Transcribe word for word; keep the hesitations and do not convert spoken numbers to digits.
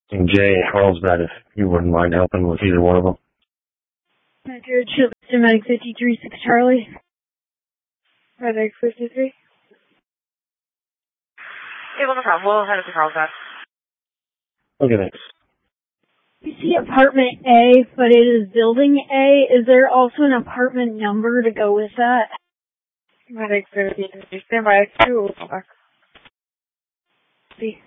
And Jay Carlsbad, if you wouldn't mind helping with either one of them. Nigeria Chile, Medic fifty-three, six Charlie. Medic fifty-three. Yeah, well, no problem. We'll head up to Carlsbad. Okay, thanks. You see apartment A, but it is building A. Is there also an apartment number to go with that? Medic fifty-three, stand by. Two. See.